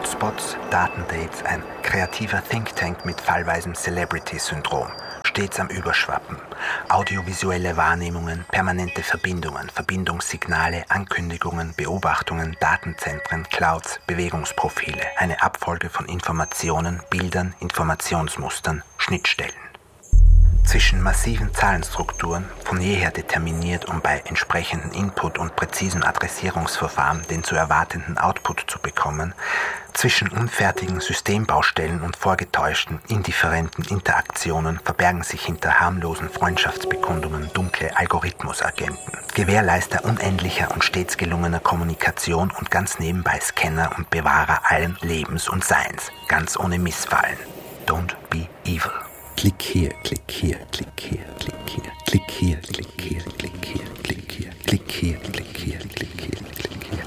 Hotspots, Datendates, ein kreativer Think Tank mit fallweisem Celebrity-Syndrom, stets am Überschwappen. Audiovisuelle Wahrnehmungen, permanente Verbindungen, Verbindungssignale, Ankündigungen, Beobachtungen, Datenzentren, Clouds, Bewegungsprofile, eine Abfolge von Informationen, Bildern, Informationsmustern, Schnittstellen. Zwischen massiven Zahlenstrukturen, von jeher determiniert, um bei entsprechendem Input und präzisen Adressierungsverfahren den zu erwartenden Output zu bekommen, zwischen unfertigen Systembaustellen und vorgetäuschten, indifferenten Interaktionen verbergen sich hinter harmlosen Freundschaftsbekundungen dunkle Algorithmusagenten, Gewährleister unendlicher und stets gelungener Kommunikation und ganz nebenbei Scanner und Bewahrer allen Lebens und Seins, ganz ohne Missfallen. Don't be evil. Klick hier, klick hier, klick hier, klick hier, klick hier, klick hier, klick hier, klick hier, klick hier, klick hier, klick hier, klick hier.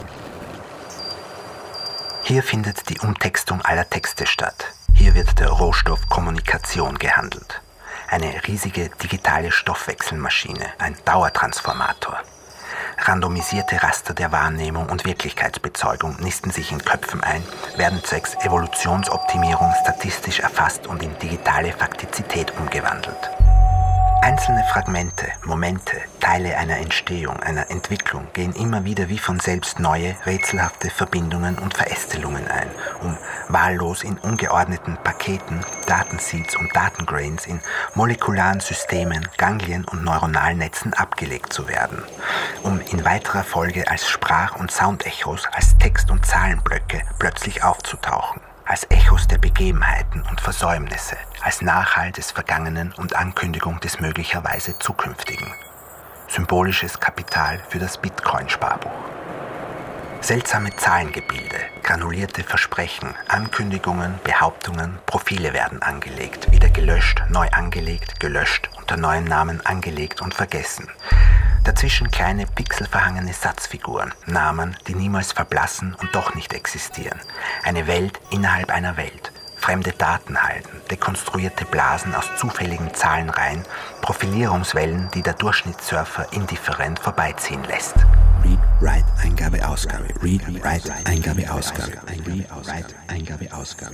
Hier findet die Umtextung aller Texte statt. Hier wird der Rohstoff Kommunikation gehandelt. Eine riesige digitale Stoffwechselmaschine, ein Dauertransformator. Randomisierte Raster der Wahrnehmung und Wirklichkeitsbezeugung nisten sich in Köpfen ein, werden zwecks Evolutionsoptimierung statistisch erfasst und in digitale Faktizität umgewandelt. Einzelne Fragmente, Momente, Teile einer Entstehung, einer Entwicklung gehen immer wieder wie von selbst neue, rätselhafte Verbindungen und Verästelungen ein, um wahllos in ungeordneten Paketen, Datenseeds und Datengrains in molekularen Systemen, Ganglien und neuronalen Netzen abgelegt zu werden, um in weiterer Folge als Sprach- und Soundechos, als Text- und Zahlenblöcke plötzlich aufzutauchen. Als Echos der Begebenheiten und Versäumnisse, als Nachhall des Vergangenen und Ankündigung des möglicherweise Zukünftigen. Symbolisches Kapital für das Bitcoin-Sparbuch. Seltsame Zahlengebilde, granulierte Versprechen, Ankündigungen, Behauptungen, Profile werden angelegt, wieder gelöscht, neu angelegt, gelöscht, unter neuen Namen angelegt und vergessen. Dazwischen kleine pixelverhangene Satzfiguren, Namen, die niemals verblassen und doch nicht existieren. Eine Welt innerhalb einer Welt. Fremde Datenhalden, dekonstruierte Blasen aus zufälligen Zahlenreihen, Profilierungswellen, die der Durchschnittssurfer indifferent vorbeiziehen lässt. Read, Write, Eingabe, Ausgabe. Read, Write, Eingabe, Ausgabe. Read, Write, Eingabe, Ausgabe.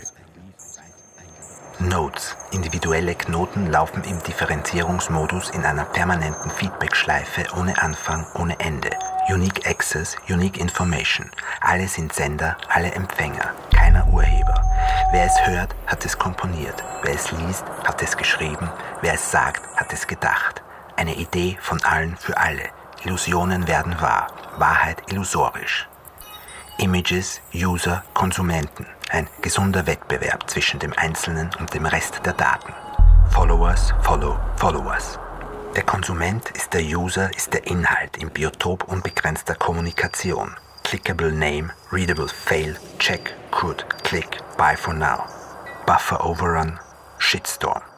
Nodes, individuelle Knoten, laufen im Differenzierungsmodus in einer permanenten Feedback-Schleife ohne Anfang, ohne Ende. Unique Access, Unique Information. Alle sind Sender, alle Empfänger, keiner Urheber. Wer es hört, hat es komponiert. Wer es liest, hat es geschrieben. Wer es sagt, hat es gedacht. Eine Idee von allen für alle. Illusionen werden wahr, Wahrheit illusorisch. Images, User, Konsumenten. Ein gesunder Wettbewerb zwischen dem Einzelnen und dem Rest der Daten. Followers, follow, followers. Der Konsument ist der User, ist der Inhalt im Biotop unbegrenzter Kommunikation. Clickable Name, Readable Fail, Check, Could, Click, Buy for Now. Buffer Overrun, Shitstorm.